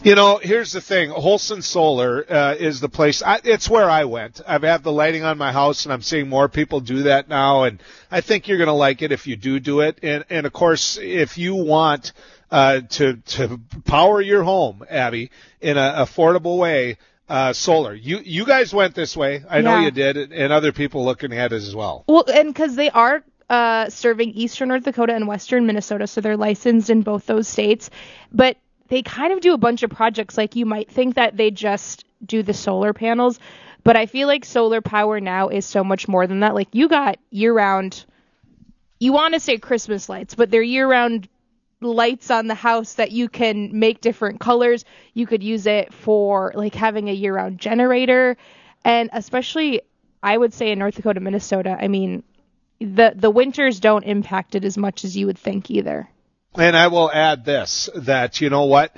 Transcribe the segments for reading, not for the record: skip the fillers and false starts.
Here's the thing. Holson Solar is the place. It's where I went. I've had the lighting on my house, and I'm seeing more people do that now, and I think you're going to like it if you do it. And of course, if you want to power your home, Abby, in an affordable way, solar. You guys went this way. I know you did, and other people looking at it as well. Well, and because they are serving eastern North Dakota and western Minnesota, so they're licensed in both those states. But they kind of do a bunch of projects. Like, you might think that they just do the solar panels, but I feel like solar power now is so much more than that. Like, you got year-round, you want to say Christmas lights, but they're year-round lights on the house that you can make different colors. You could use it for, like, having a year-round generator. And especially, I would say in North Dakota, Minnesota, I mean, the winters don't impact it as much as you would think either. And I will add this, that, you know what,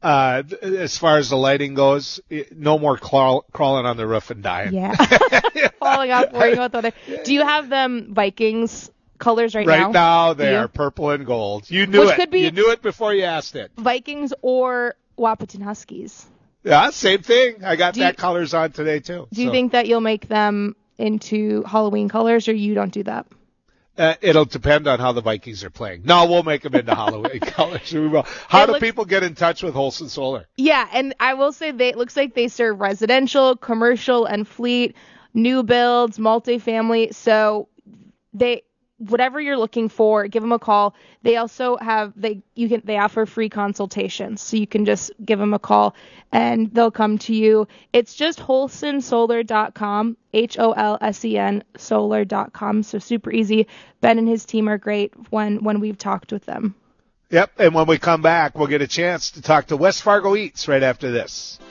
as far as the lighting goes, no more crawling on the roof and dying. Yeah. Falling off, worrying about the other. Do you have them Vikings colors now? Right now, they are purple and gold. You knew it. You knew it before you asked it. Vikings or Wahpeton Huskies. Yeah, same thing. I got that colors on today, too. Do you think that you'll make them into Halloween colors, or you don't do that? It'll depend on how the Vikings are playing. No, we'll make them into Halloween colors. We will. How do people get in touch with Holson Solar? Yeah, and I will say it looks like they serve residential, commercial, and fleet, new builds, multifamily. So whatever you're looking for, give them a call. They also have they offer free consultations, so you can just give them a call and they'll come to you. It's just holsensolar.com, HOLSEN solar.com. So super easy. Ben and his team are great when we've talked with them. Yep, and when we come back, we'll get a chance to talk to West Fargo Eats right after this.